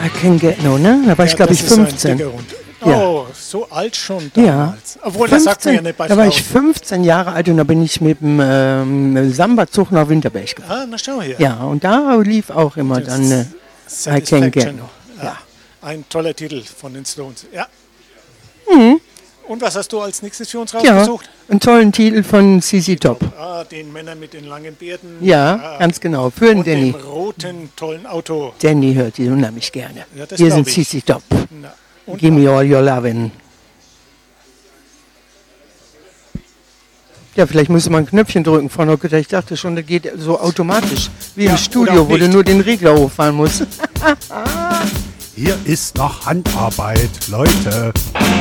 I Can Get No, ne? Da war ich, glaube ich, 15. Oh, so alt schon damals. Obwohl, 15, das sagt man ja nicht bei Frauen. Da war ich 15 Jahre alt und da bin ich mit dem Samba-Zug nach Winterberg gefahren. Ah, na schau hier. Ja, und da lief auch immer dann I Can Get No. Ja. Ein toller Titel von den Stones. Ja. Mhm. Und was hast du als nächstes für uns rausgesucht? Ja, einen tollen Titel von ZZ Top. Ah, den Männern mit den langen Bärten. Ja, ganz genau. Für den Danny. Dem roten, tollen Auto. Danny hört die unheimlich gerne. Ja, wir sind ZZ Top. Give me all your lovin'. Ja, vielleicht müsste man ein Knöpfchen drücken, Frau Nocke. Ich dachte schon, das geht so automatisch. Wie im Studio, wo du nur den Regler hochfahren musst. Hier ist noch Handarbeit, Leute.